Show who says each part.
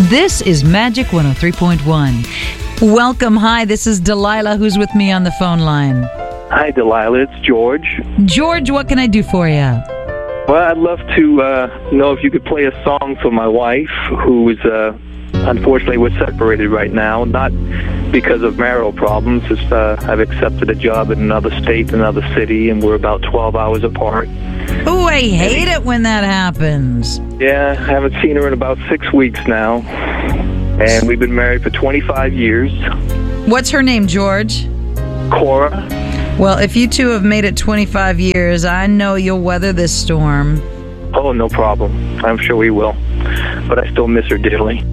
Speaker 1: This is Magic 103.1. Welcome. Hi, this is Delilah, who's with me on the phone line.
Speaker 2: Hi, Delilah. It's George.
Speaker 1: George, what can I do for you?
Speaker 2: Well, I'd love to know if you could play a song for my wife, who is, unfortunately, we're separated right now. Not because of marital problems. It's, I've accepted a job in another state, another city, and we're about 12 hours apart.
Speaker 1: Oh, I hate it when that happens.
Speaker 2: Yeah, I haven't seen her in about 6 weeks now. And we've been married for 25 years.
Speaker 1: What's her name, George?
Speaker 2: Cora.
Speaker 1: Well, if you two have made it 25 years, I know you'll weather this storm.
Speaker 2: Oh, no problem. I'm sure we will. But I still miss her dearly.